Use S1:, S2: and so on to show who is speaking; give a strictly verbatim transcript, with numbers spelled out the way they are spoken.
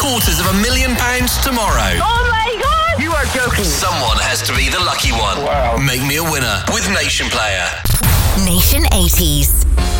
S1: quarters of a million pounds tomorrow.
S2: Oh my God!
S3: You are joking.
S1: Someone has to be the lucky one.
S3: Wow.
S1: Make me a winner with Nation Player.
S4: Nation eighties.